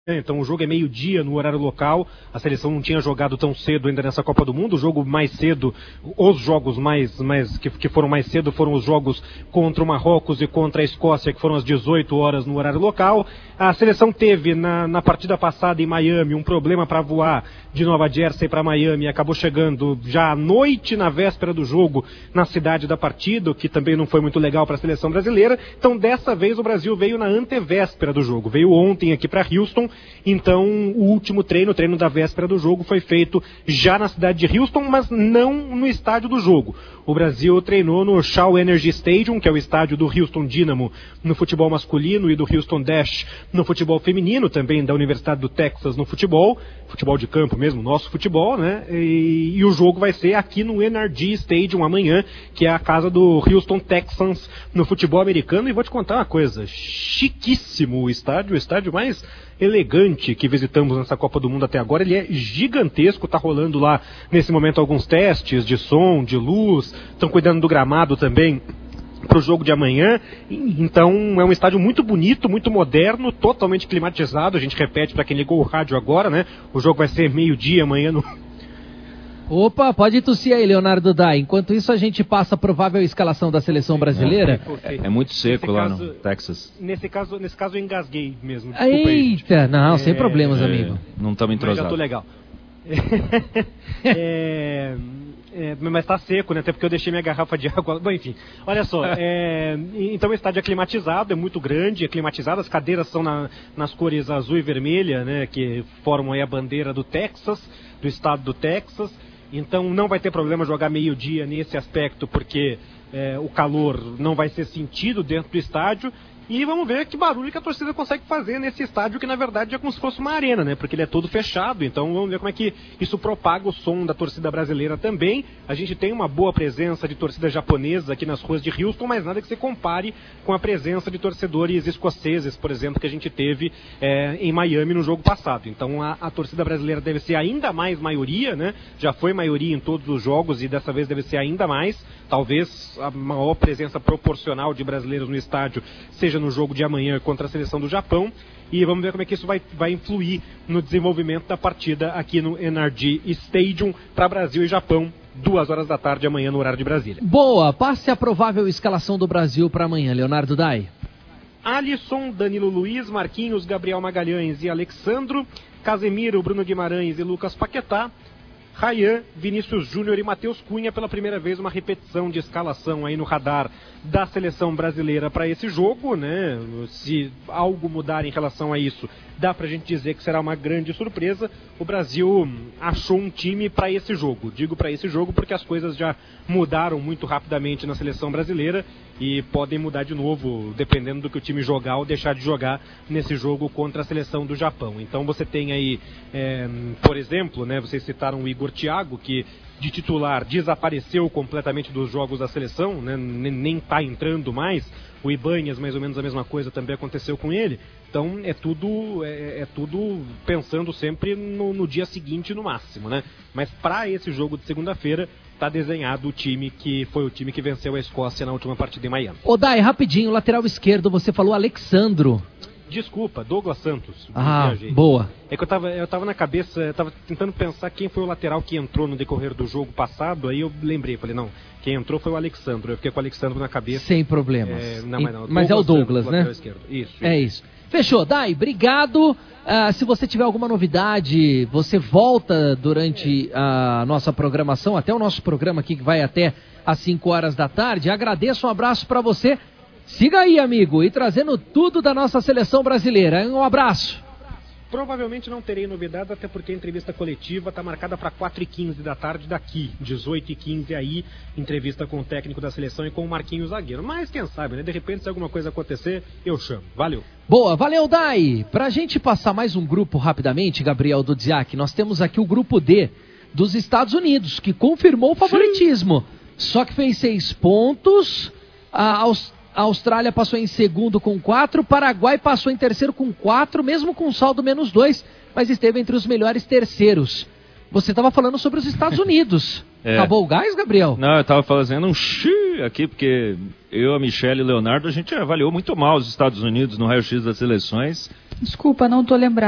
Então o jogo é meio-dia no horário local, a seleção não tinha jogado tão cedo ainda nessa Copa do Mundo, o jogo mais cedo, os jogos que foram mais cedo foram os jogos contra o Marrocos e contra a Escócia, que foram às 18 horas no horário local. A seleção teve na partida passada em Miami um problema para voar de Nova Jersey para Miami, e acabou chegando já à noite, na véspera do jogo, na cidade da partida, o que também não foi muito legal para a seleção brasileira. Então dessa vez o Brasil veio na antevéspera do jogo, veio ontem aqui para Houston. Então, o último treino, o treino da véspera do jogo, foi feito já na cidade de Houston, mas não no estádio do jogo. O Brasil treinou no Shaw Energy Stadium, que é o estádio do Houston Dynamo no futebol masculino e do Houston Dash no futebol feminino, também da Universidade do Texas no futebol de campo mesmo, nosso futebol, né? E o jogo vai ser aqui no NRG Stadium amanhã, que é a casa do Houston Texans no futebol americano. E vou te contar uma coisa, chiquíssimo o estádio mais elegante que visitamos nessa Copa do Mundo até agora. Ele é gigantesco, tá rolando lá nesse momento alguns testes de som, de luz, estão cuidando do gramado também para o jogo de amanhã. Então é um estádio muito bonito, muito moderno, totalmente climatizado. A gente repete para quem ligou o rádio agora, né? O jogo vai ser meio-dia amanhã no... Opa, pode tossir aí, Leonardo Dai. Enquanto isso, a gente passa a provável escalação da seleção brasileira. É muito seco lá no Texas. Nesse caso eu engasguei mesmo. Desculpa. Eita, não, sem problemas, amigo. Não estamos entrosados. Já tô legal. Mas tá seco, né? Até porque eu deixei minha garrafa de água. Bom, enfim, olha só. Então o estádio é climatizado, é muito grande, é climatizado. As cadeiras são nas cores azul e vermelha, né? Que formam aí a bandeira do Texas, do estado do Texas. Então não vai ter problema jogar meio-dia nesse aspecto, porque o calor não vai ser sentido dentro do estádio. E vamos ver que barulho que a torcida consegue fazer nesse estádio, que na verdade é como se fosse uma arena, né? Porque ele é todo fechado. Então vamos ver como é que isso propaga o som da torcida brasileira também. A gente tem uma boa presença de torcida japonesa aqui nas ruas de Houston, mas nada que se compare com a presença de torcedores escoceses, por exemplo, que a gente teve em Miami no jogo passado. Então a torcida brasileira deve ser ainda mais maioria, né? Já foi maioria em todos os jogos e dessa vez deve ser ainda mais. Talvez a maior presença proporcional de brasileiros no estádio seja no jogo de amanhã contra a seleção do Japão. E vamos ver como é que isso vai influir no desenvolvimento da partida aqui no NRG Stadium para Brasil e Japão, 2 horas da tarde amanhã no horário de Brasília. Boa, passe a provável escalação do Brasil para amanhã, Leonardo Dai. Alisson, Danilo Luiz, Marquinhos, Gabriel Magalhães e Alexandro, Casemiro, Bruno Guimarães e Lucas Paquetá, Ryan, Vinícius Júnior e Matheus Cunha. Pela primeira vez uma repetição de escalação aí no radar da seleção brasileira para esse jogo, né? Se algo mudar em relação a isso, dá pra gente dizer que será uma grande surpresa. O Brasil achou um time para esse jogo. Digo para esse jogo porque as coisas já mudaram muito rapidamente na seleção brasileira e podem mudar de novo, dependendo do que o time jogar ou deixar de jogar nesse jogo contra a seleção do Japão. Então você tem aí, por exemplo, né, vocês citaram o Igor Thiago, que de titular desapareceu completamente dos jogos da seleção, né, nem está entrando mais. O Ibanez, mais ou menos a mesma coisa também aconteceu com ele. Então é tudo pensando sempre no dia seguinte no máximo, né? Mas para esse jogo de segunda-feira está desenhado o time que foi o time que venceu a Escócia na última partida em Miami. Ô Dai, rapidinho, lateral esquerdo, você falou Alexandro. Desculpa, Douglas Santos. Boa. É que eu tava na cabeça, eu tava tentando pensar quem foi o lateral que entrou no decorrer do jogo passado, aí eu lembrei, falei, não, quem entrou foi o Alexandro, eu fiquei com o Alexandro na cabeça. Sem problemas. Mas é o Douglas, Santos, né? Esquerdo. Isso. É isso. Fechou, Dai, obrigado. Se você tiver alguma novidade, você volta durante a nossa programação, até o nosso programa aqui que vai até às 5 horas da tarde. Agradeço, um abraço para você. Siga aí, amigo, e trazendo tudo da nossa seleção brasileira. Um abraço. Provavelmente não terei novidades, até porque a entrevista coletiva está marcada para 4h15 da tarde daqui, 18h15 aí, entrevista com o técnico da seleção e com o Marquinhos zagueiro. Mas quem sabe, né? De repente, se alguma coisa acontecer, eu chamo. Valeu. Boa, valeu, Dai. Pra gente passar mais um grupo rapidamente, Gabriel Dudziak, nós temos aqui o grupo D dos Estados Unidos, que confirmou o favoritismo. Só que fez 6 pontos, a Austrália passou em segundo com 4, Paraguai passou em terceiro com 4, mesmo com saldo -2, mas esteve entre os melhores terceiros. Você estava falando sobre os Estados Unidos. Acabou o gás, Gabriel? Não, eu estava fazendo um xiii aqui, porque eu, a Michelle e o Leonardo, a gente avaliou muito mal os Estados Unidos no raio-x das seleções. Desculpa, não estou lembrado.